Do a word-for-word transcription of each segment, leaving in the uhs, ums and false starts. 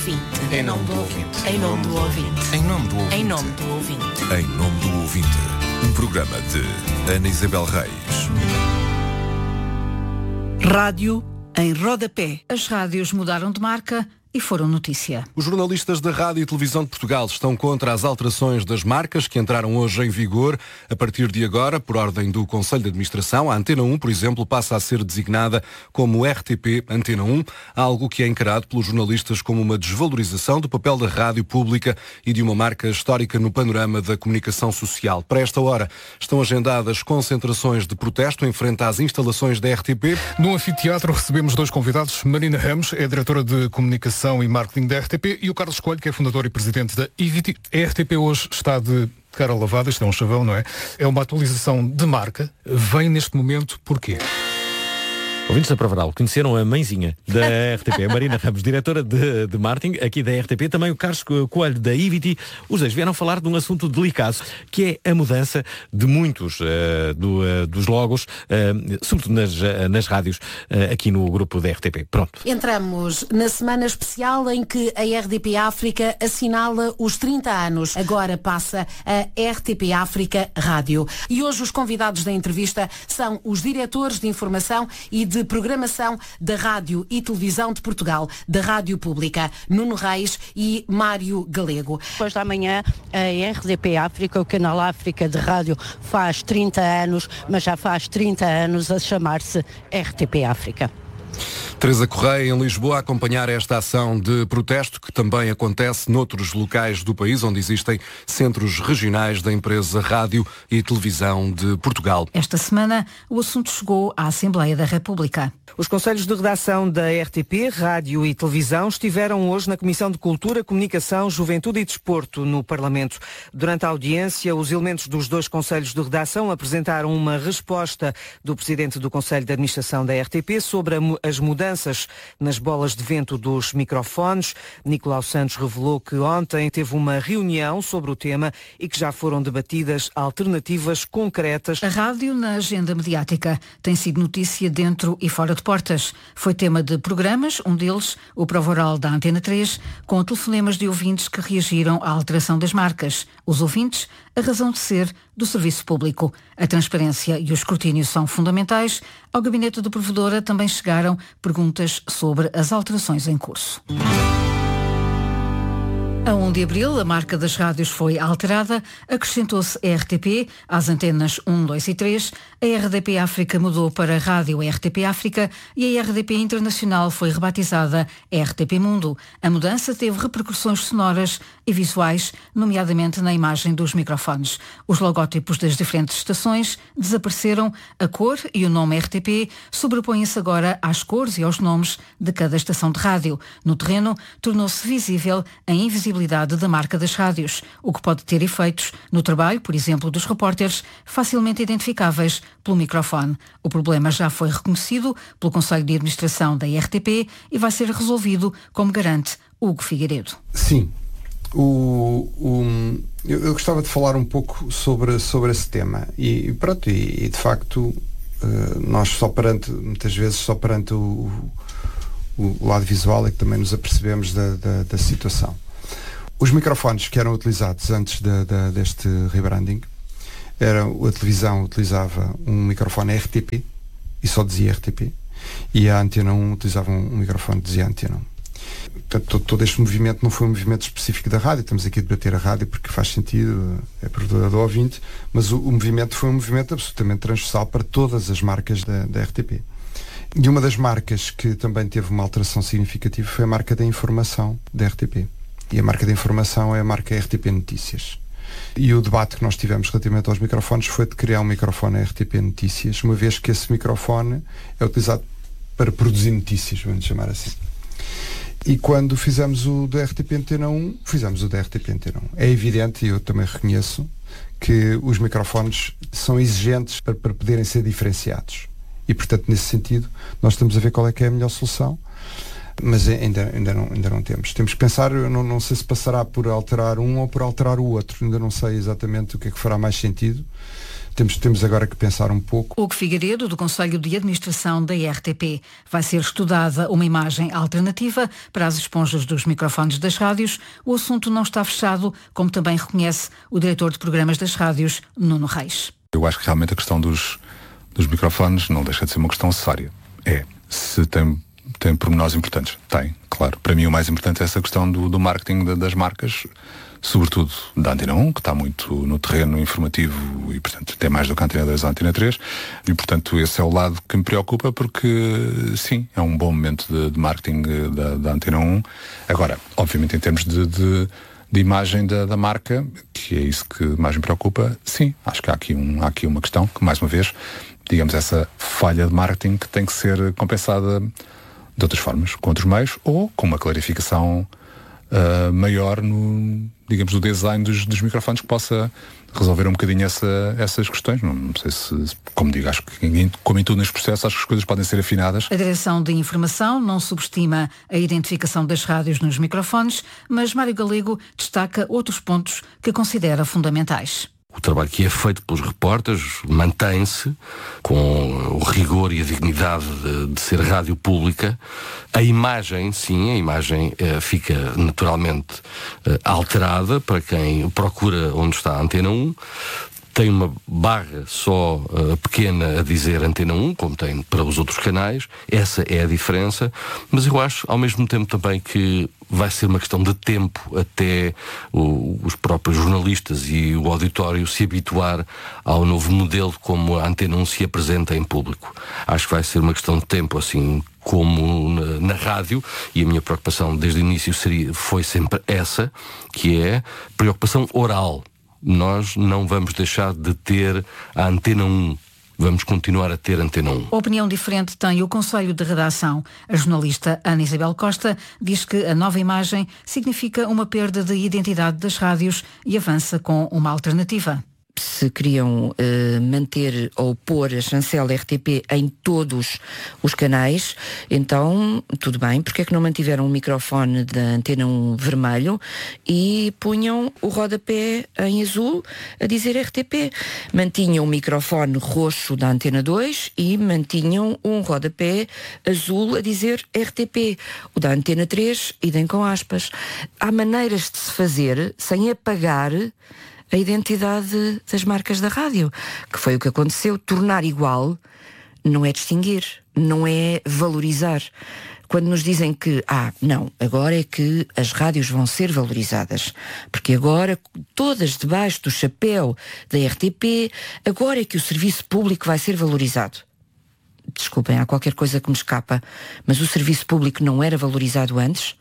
ouvinte. Em nome do ouvinte. Em nome do ouvinte. Em nome do ouvinte. Em nome do ouvinte. Em nome do ouvinte. Um programa de Ana Isabel Reis. Rádio em rodapé. As rádios mudaram de marca e foram notícia. Os jornalistas da Rádio e Televisão de Portugal estão contra as alterações das marcas que entraram hoje em vigor. A partir de agora, por ordem do Conselho de Administração, a Antena um, por exemplo, passa a ser designada como R T P Antena um, algo que é encarado pelos jornalistas como uma desvalorização do papel da rádio pública e de uma marca histórica no panorama da comunicação social. Para esta hora, estão agendadas concentrações de protesto em frente às instalações da R T P. No anfiteatro recebemos dois convidados. Marina Ramos é diretora de comunicação e marketing da R T P, e o Carlos Coelho, que é fundador e presidente da I V I T. A R T P hoje está de cara lavada, isto é um chavão, não é? É uma atualização de marca. Vem neste momento porquê? Ouvintes da Provaral, conheceram a mãezinha da R T P, a Marina Ramos, diretora de, de marketing aqui da R T P, também o Carlos Coelho da I V I T. Os dois vieram falar de um assunto delicado, que é a mudança de muitos uh, do, uh, dos logos, uh, sobretudo nas, uh, nas rádios, uh, aqui no grupo da R T P. Pronto. Entramos na semana especial em que a R T P África assinala os trinta anos. Agora passa a R T P África Rádio. E hoje os convidados da entrevista são os diretores de informação e de de programação da Rádio e Televisão de Portugal, da Rádio Pública, Nuno Reis e Mário Galego. Depois da manhã, a R T P África, o canal África de rádio, faz trinta anos, mas já faz trinta anos a chamar-se R T P África. Teresa Correia, em Lisboa, a acompanhar esta ação de protesto que também acontece noutros locais do país, onde existem centros regionais da empresa Rádio e Televisão de Portugal. Esta semana, o assunto chegou à Assembleia da República. Os conselhos de redação da R T P, Rádio e Televisão, estiveram hoje na Comissão de Cultura, Comunicação, Juventude e Desporto no Parlamento. Durante a audiência, os elementos dos dois conselhos de redação apresentaram uma resposta do presidente do Conselho de Administração da R T P sobre a, as mudanças nas bolas de vento dos microfones. Nicolau Santos revelou que ontem teve uma reunião sobre o tema e que já foram debatidas alternativas concretas. A rádio na agenda mediática tem sido notícia dentro e fora de portas. Foi tema de programas, um deles, o Prova Oral da Antena três, com telefonemas de ouvintes que reagiram à alteração das marcas. Os ouvintes, a razão de ser do serviço público. A transparência e o escrutínio são fundamentais. Ao gabinete do Provedora também chegaram perguntas sobre as alterações em curso. A um de abril, a marca das rádios foi alterada, acrescentou-se a R T P às antenas um, dois e três, a R D P África mudou para Rádio R T P África e a R D P Internacional foi rebatizada R T P Mundo. A mudança teve repercussões sonoras e visuais, nomeadamente na imagem dos microfones. Os logótipos das diferentes estações desapareceram, a cor e o nome R T P sobrepõem-se agora às cores e aos nomes de cada estação de rádio. No terreno, tornou-se visível a invisibilidade da marca das rádios, o que pode ter efeitos no trabalho, por exemplo, dos repórteres, facilmente identificáveis pelo microfone. O problema já foi reconhecido pelo Conselho de Administração da R T P e vai ser resolvido, como garante Hugo Figueiredo. Sim. O, o, eu, eu gostava de falar um pouco sobre, sobre esse tema e pronto, e, e de facto nós só perante, muitas vezes só perante o, o lado visual é que também nos apercebemos da, da, da situação. Os microfones que eram utilizados antes de, de, deste rebranding, era, a televisão utilizava um microfone R T P e só dizia R T P, e a Antena um utilizava um, um microfone que dizia Antena um. Portanto, todo, todo este movimento não foi um movimento específico da rádio, estamos aqui a debater a rádio porque faz sentido, é produtora do ouvinte, mas o, o movimento foi um movimento absolutamente transversal para todas as marcas da, da R T P. E uma das marcas que também teve uma alteração significativa foi a marca da informação da R T P. E a marca da informação é a marca R T P Notícias. E o debate que nós tivemos relativamente aos microfones foi de criar um microfone R T P Notícias, uma vez que esse microfone é utilizado para produzir notícias, vamos chamar assim. E quando fizemos o da R T P Antena um, fizemos o da R T P Antena um. É evidente, e eu também reconheço, que os microfones são exigentes para, para poderem ser diferenciados. E, portanto, nesse sentido, nós estamos a ver qual é que é a melhor solução. Mas ainda, ainda, não, ainda não temos. Temos que pensar, eu não, não sei se passará por alterar um ou por alterar o outro. Ainda não sei exatamente o que é que fará mais sentido. temos, temos agora que pensar um pouco. Hugo Figueiredo, do Conselho de Administração da R T P. Vai ser estudada uma imagem alternativa para as esponjas dos microfones das rádios. O assunto não está fechado, como também reconhece o diretor de programas das rádios, Nuno Reis. Eu acho que realmente a questão dos, dos microfones não deixa de ser uma questão acessória. É, se tem, tem pormenores importantes. Tem, claro. Para mim o mais importante é essa questão do, do marketing de, das marcas, sobretudo da Antena um, que está muito no terreno informativo e, portanto, tem mais do que a Antena dois ou a Antena três. E, portanto, esse é o lado que me preocupa porque, sim, é um bom momento de, de marketing da, da Antena um. Agora, obviamente, em termos de... de de imagem da, da marca, que é isso que mais me preocupa, sim, acho que há aqui, um, há aqui uma questão que, mais uma vez, digamos, essa falha de marketing que tem que ser compensada de outras formas, com outros meios, ou com uma clarificação uh, maior no, digamos, do design dos, dos microfones que possa resolver um bocadinho essa, essas questões. Não, não sei se, como digo, acho que como em tudo neste processo, acho que as coisas podem ser afinadas. A Direção de Informação não subestima a identificação das rádios nos microfones, mas Mário Galego destaca outros pontos que considera fundamentais. O trabalho que é feito pelos repórteres mantém-se com o rigor e a dignidade de, de ser rádio pública. A imagem, sim, a imagem eh, fica naturalmente eh, alterada para quem procura onde está a Antena um. Tem uma barra só uh, pequena a dizer Antena um, como tem para os outros canais. Essa é a diferença. Mas eu acho, ao mesmo tempo, também que vai ser uma questão de tempo até o, os próprios jornalistas e o auditório se habituar ao novo modelo como a Antena um se apresenta em público. Acho que vai ser uma questão de tempo, assim como na, na rádio, e a minha preocupação desde o início seria, foi sempre essa, que é preocupação oral. Nós não vamos deixar de ter a Antena um. Vamos continuar a ter Antena um. Opinião diferente tem o Conselho de Redação. A jornalista Ana Isabel Costa diz que a nova imagem significa uma perda de identidade das rádios e avança com uma alternativa. Se queriam uh, manter ou pôr a chancela R T P em todos os canais, então tudo bem, porque é que não mantiveram o microfone da Antena um vermelho e punham o rodapé em azul a dizer R T P? Mantinham o microfone roxo da Antena dois e mantinham um rodapé azul a dizer R T P. O da Antena três, idem com aspas. Há maneiras de se fazer sem apagar a identidade das marcas da rádio, que foi o que aconteceu. Tornar igual não é distinguir, não é valorizar. Quando nos dizem que, ah, não, agora é que as rádios vão ser valorizadas, porque agora, todas debaixo do chapéu da R T P, agora é que o serviço público vai ser valorizado. Desculpem, há qualquer coisa que me escapa, mas o serviço público não era valorizado antes?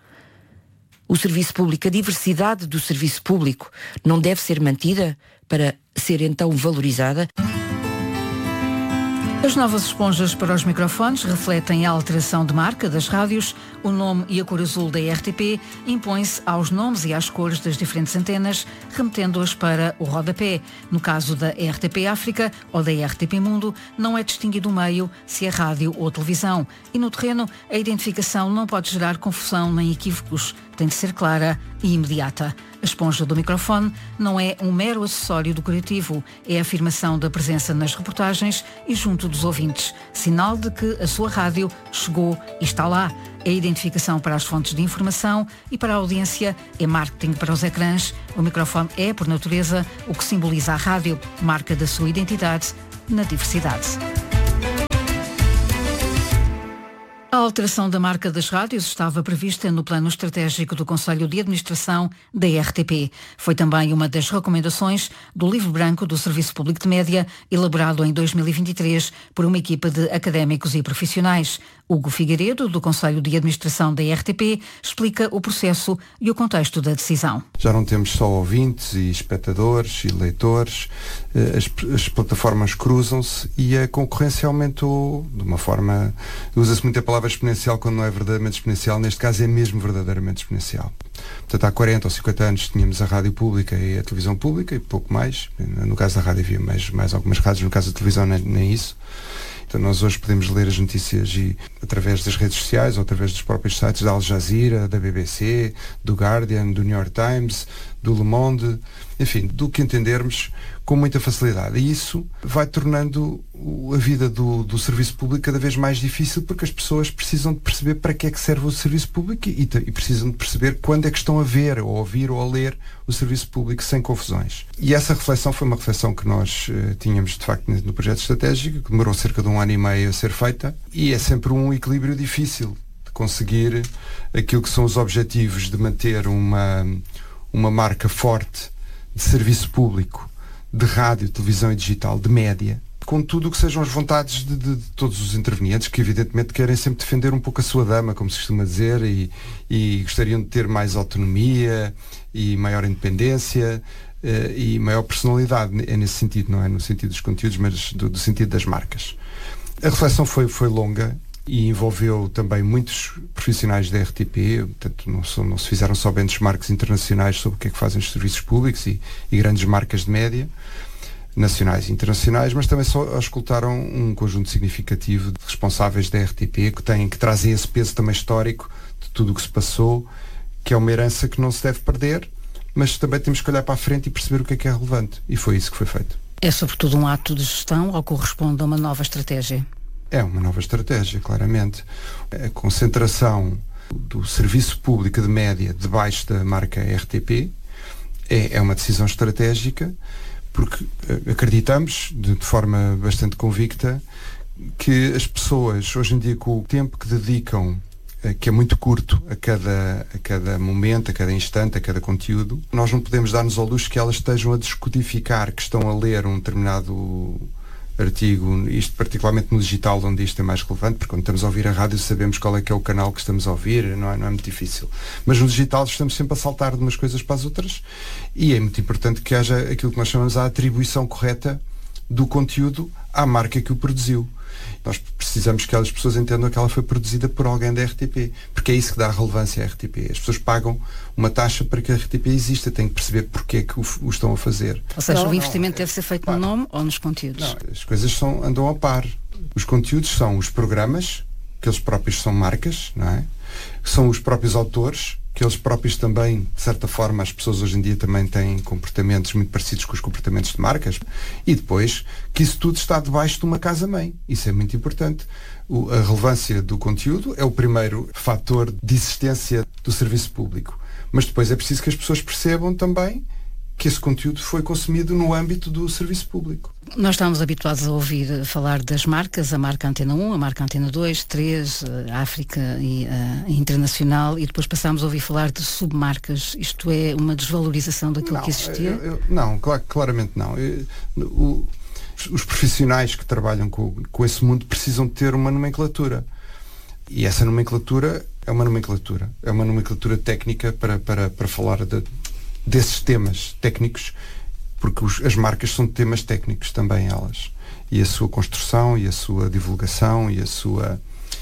O serviço público, a diversidade do serviço público não deve ser mantida para ser então valorizada? As novas esponjas para os microfones refletem a alteração de marca das rádios. O nome e a cor azul da R T P impõe-se aos nomes e às cores das diferentes antenas, remetendo-as para o rodapé. No caso da R T P África ou da R T P Mundo, não é distinguido o meio se é rádio ou televisão. E no terreno, a identificação não pode gerar confusão nem equívocos. Tem de ser clara e imediata. A esponja do microfone não é um mero acessório decorativo, é a afirmação da presença nas reportagens e junto dos ouvintes. Sinal de que a sua rádio chegou e está lá. É identificação para as fontes de informação e para a audiência, é marketing para os ecrãs. O microfone é, por natureza, o que simboliza a rádio, marca da sua identidade na diversidade. A alteração da marca das rádios estava prevista no plano estratégico do Conselho de Administração da R T P. Foi também uma das recomendações do Livro Branco do Serviço Público de Média, elaborado em dois mil e vinte e três por uma equipa de académicos e profissionais. Hugo Figueiredo, do Conselho de Administração da R T P, explica o processo e o contexto da decisão. Já não temos só ouvintes e espectadores e leitores, as, as plataformas cruzam-se e a concorrência aumentou de uma forma... Usa-se muito a palavra exponencial quando não é verdadeiramente exponencial, neste caso é mesmo verdadeiramente exponencial. Portanto, há quarenta ou cinquenta anos tínhamos a rádio pública e a televisão pública e pouco mais. No caso da rádio havia mais, mais algumas rádios, no caso da televisão nem, nem isso. Então nós hoje podemos ler as notícias e, através das redes sociais ou através dos próprios sites da Al Jazeera, da B B C, do Guardian, do New York Times, do Le Monde, enfim, do que entendermos com muita facilidade. E isso vai tornando a vida do, do serviço público cada vez mais difícil, porque as pessoas precisam de perceber para que é que serve o serviço público e, e precisam de perceber quando é que estão a ver, ou a ouvir, ou a ler o serviço público sem confusões. E essa reflexão foi uma reflexão que nós uh, tínhamos, de facto, no projeto estratégico, que demorou cerca de um ano e meio a ser feita, e é sempre um equilíbrio difícil de conseguir aquilo que são os objetivos de manter uma, uma marca forte de serviço público, de rádio, televisão e digital, de média, com tudo o que sejam as vontades de, de, de todos os intervenientes, que evidentemente querem sempre defender um pouco a sua dama, como se costuma dizer, e, e gostariam de ter mais autonomia e maior independência uh, e maior personalidade. É nesse sentido, não é no sentido dos conteúdos, mas do, do sentido das marcas. A reflexão foi, foi longa e envolveu também muitos profissionais da R T P, portanto não, são, não se fizeram só benchmarks internacionais sobre o que é que fazem os serviços públicos e, e grandes marcas de média, nacionais e internacionais, mas também só escutaram um conjunto significativo de responsáveis da R T P que, têm, que trazem esse peso também histórico de tudo o que se passou, que é uma herança que não se deve perder, mas também temos que olhar para a frente e perceber o que é que é relevante. E foi isso que foi feito. É sobretudo um ato de gestão ou corresponde a uma nova estratégia? É uma nova estratégia, claramente. A concentração do serviço público de média debaixo da marca R T P é, é uma decisão estratégica, porque acreditamos, de, de forma bastante convicta, que as pessoas, hoje em dia, com o tempo que dedicam, que é muito curto a cada, a cada momento, a cada instante, a cada conteúdo, nós não podemos dar-nos ao luxo que elas estejam a descodificar, que estão a ler um determinado artigo, isto particularmente no digital, onde isto é mais relevante, porque quando estamos a ouvir a rádio sabemos qual é que é o canal que estamos a ouvir, não é, não é muito difícil. Mas no digital estamos sempre a saltar de umas coisas para as outras e é muito importante que haja aquilo que nós chamamos a atribuição correta do conteúdo à marca que o produziu. Nós precisamos que as pessoas entendam que ela foi produzida por alguém da R T P, porque é isso que dá relevância à R T P. As pessoas pagam uma taxa para que a R T P exista, têm que perceber porque é que o, o estão a fazer. Ou seja, não, o investimento não, deve ser feito claro. no nome ou nos conteúdos? Não, as coisas são, andam a par. Os conteúdos são os programas, que eles próprios são marcas, não é? São os próprios autores, que eles próprios também, de certa forma, as pessoas hoje em dia também têm comportamentos muito parecidos com os comportamentos de marcas, e depois que isso tudo está debaixo de uma casa-mãe. Isso é muito importante. O, a relevância do conteúdo é o primeiro fator de existência do serviço público. Mas depois é preciso que as pessoas percebam também que esse conteúdo foi consumido no âmbito do serviço público. Nós estamos habituados a ouvir falar das marcas, a marca Antena um, a marca Antena dois, três, a África e a Internacional, e depois passámos a ouvir falar de submarcas. Isto é uma desvalorização daquilo não, que existia? Eu, eu, não, clar, claramente não. Eu, o, os profissionais que trabalham com, com esse mundo precisam de ter uma nomenclatura. E essa nomenclatura é uma nomenclatura. É uma nomenclatura técnica para, para, para falar de, desses temas técnicos, porque os, as marcas são temas técnicos também, elas. E a sua construção, e a sua divulgação, e a sua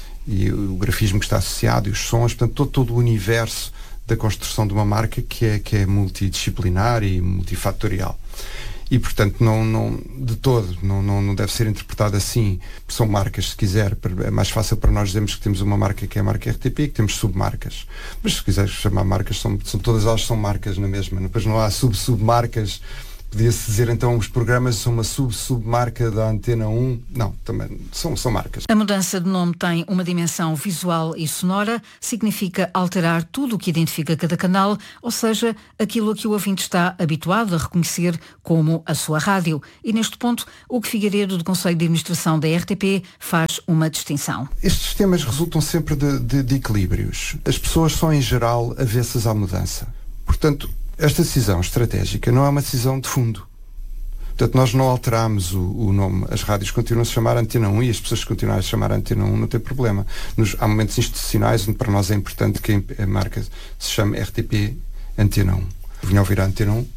e o grafismo que está associado, e os sons, portanto, todo, todo o universo da construção de uma marca que é, que é multidisciplinar e multifatorial. E, portanto, não, não, de todo, não, não, não deve ser interpretado assim. São marcas, se quiser. É mais fácil para nós dizermos que temos uma marca que é a marca R T P e que temos submarcas. Mas se quiseres chamar marcas, são, são, todas elas são marcas na mesma. Depois não há sub-submarcas. Podia-se dizer então os programas são uma sub-submarca da Antena um. Não, também são, são marcas. A mudança de nome tem uma dimensão visual e sonora, significa alterar tudo o que identifica cada canal, ou seja, aquilo a que o ouvinte está habituado a reconhecer como a sua rádio. E neste ponto, o que Figueiredo, do Conselho de Administração da R T P, faz uma distinção. Estes temas resultam sempre de, de, de equilíbrios. As pessoas são, em geral, avessas à mudança. Portanto, esta decisão estratégica não é uma decisão de fundo. Portanto, nós não alterámos o, o nome. As rádios continuam a se chamar Antena um e as pessoas que continuam a se chamar Antena um não tem problema. Nos, há momentos institucionais onde para nós é importante que a marca se chame R T P Antena um. Vinha a ouvir a Antena um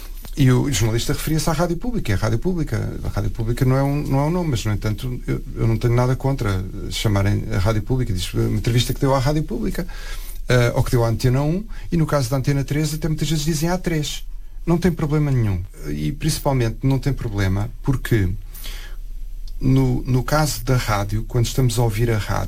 e o jornalista referia-se à rádio pública. É a rádio pública. A rádio pública não é um, não é um nome, mas, no entanto, eu, eu não tenho nada contra chamarem a rádio pública. Diz uma entrevista que deu à rádio pública. Uh, ou que deu à Antena um, e no caso da Antena três até muitas vezes dizem A três. Não tem problema nenhum. E principalmente não tem problema porque no, no caso da rádio, quando estamos a ouvir a rádio,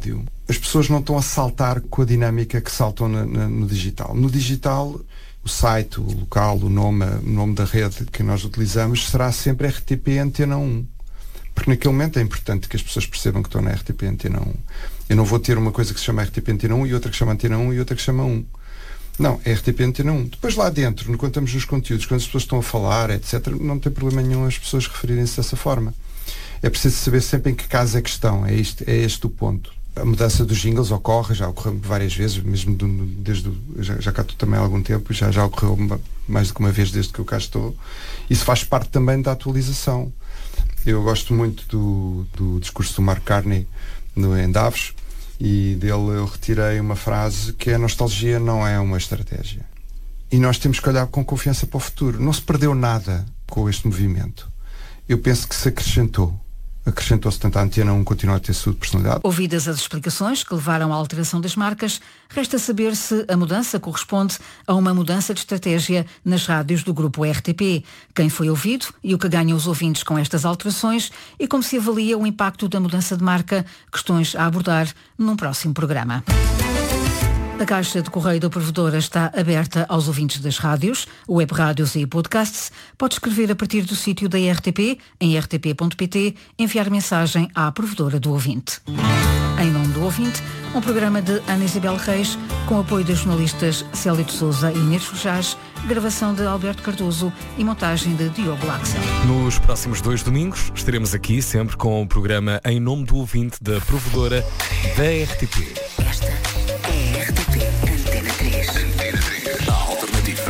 as pessoas não estão a saltar com a dinâmica que saltam na, na, no digital. No digital, o site, o local, o nome, o nome da rede que nós utilizamos será sempre R T P Antena um. Porque naquele momento é importante que as pessoas percebam que estão na R T P Antena um. Eu não vou ter uma coisa que se chama R T P Antena um e outra que se chama Antena um e outra que se chama um. Não, é R T P Antena um. Depois lá dentro, quando estamos nos conteúdos, quando as pessoas estão a falar, etcétera, não tem problema nenhum as pessoas referirem-se dessa forma. É preciso saber sempre em que caso é que estão. É este, é este o ponto. A mudança dos jingles ocorre, já ocorreu várias vezes, mesmo do, desde o, já, já cá estou também há algum tempo, já, já ocorreu uma, mais do que uma vez desde que eu cá estou. Isso faz parte também da atualização. Eu gosto muito do, do discurso do Mark Carney no, em Davos, e dele eu retirei uma frase que a nostalgia não é uma estratégia. E nós temos que olhar com confiança para o futuro. Não se perdeu nada com este movimento. Eu penso que se acrescentou. Acrescentou-se, tanto a Antena um continua a ter sua personalidade. Ouvidas as explicações que levaram à alteração das marcas, resta saber se a mudança corresponde a uma mudança de estratégia nas rádios do grupo R T P. Quem foi ouvido e o que ganham os ouvintes com estas alterações e como se avalia o impacto da mudança de marca, questões a abordar num próximo programa. A caixa de correio da provedora está aberta aos ouvintes das rádios, web rádios e podcasts. Pode escrever a partir do sítio da R T P, em r t p ponto p t, enviar mensagem à provedora do ouvinte. Em nome do ouvinte, um programa de Ana Isabel Reis, com apoio das jornalistas Célia de Sousa e Inês Fujás, gravação de Alberto Cardoso e montagem de Diogo Axel. Nos próximos dois domingos estaremos aqui sempre com o programa Em Nome do Ouvinte da provedora da R T P. Esta é a R T P Antena três. Antena três. A alternativa.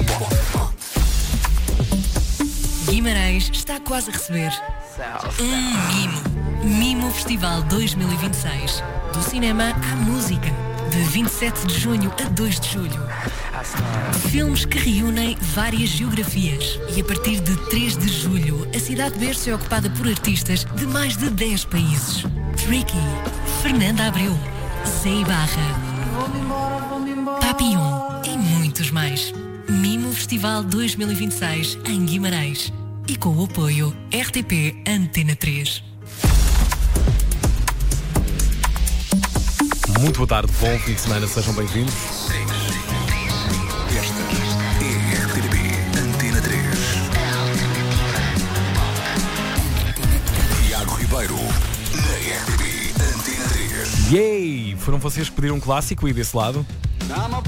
Guimarães está quase a receber um mimo. Mimo Festival dois mil e vinte e seis. Do cinema à música. De vinte e sete de junho a dois de julho. Filmes que reúnem várias geografias. E a partir de três de julho, a cidade berço é ocupada por artistas de mais de dez países. Tricky, Fernanda Abreu, Zé Ibarra, Papillon e muitos mais. Mimo Festival dois mil e vinte e seis em Guimarães. E com o apoio R T P Antena três. Muito boa tarde, bom fim de semana, sejam bem-vindos. Esta é a R T P Antena três. Tiago Ribeiro, na R T P Antena três. Yay! Foram vocês que pediram um clássico e desse lado?